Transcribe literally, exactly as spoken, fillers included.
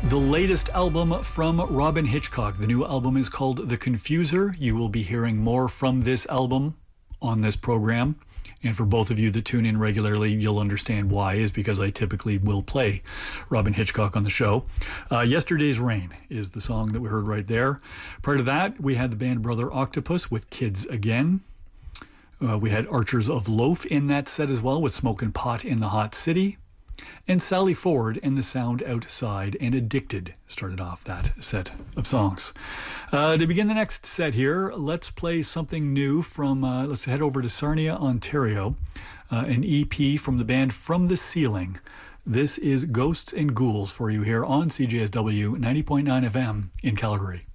The latest album from Robyn Hitchcock. The new album is called The Confuser. You will be hearing more from this album on this program. And for both of you that tune in regularly, you'll understand why, is because I typically will play Robyn Hitchcock on the show. Uh, Yesterday's Rain is the song that we heard right there. Prior to that, we had the band Brother Octopus with Kids Again. Uh, we had Archers of Loaf in that set as well with Smokin' Pot in the Hot City. And Sally Ford and The Sound Outside and Addicted started off that set of songs. Uh, to begin the next set here, let's play something new from, uh, let's head over to Sarnia, Ontario, uh, an E P from the band From the Ceiling. This is Ghosts and Ghouls for you here on C J S W ninety point nine F M in Calgary.